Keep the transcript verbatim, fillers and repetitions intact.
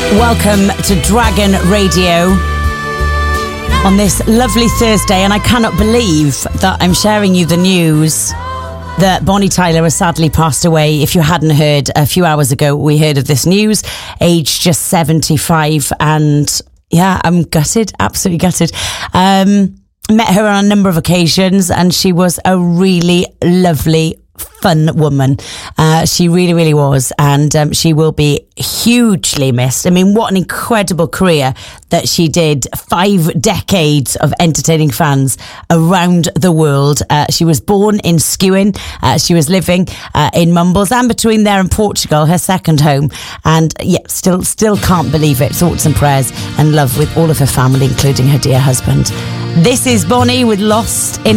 Welcome to Dragon Radio on this lovely Thursday, and I cannot believe that I'm sharing you the news that Bonnie Tyler has sadly passed away. If you hadn't heard, a few hours ago we heard of this news, aged just seventy-five, and yeah, I'm gutted, absolutely gutted. Um, met her on a number of occasions, and she was a really lovely, fun woman. Uh, she really, really was. And um, she will be hugely missed. I mean, what an incredible career that she did. Five decades of entertaining fans around the world. Uh, she was born in Skewin. Uh, she was living uh, in Mumbles and between there and Portugal, her second home. And yeah, still, still can't believe it. Thoughts and prayers and love with all of her family, including her dear husband. This is Bonnie with Lost in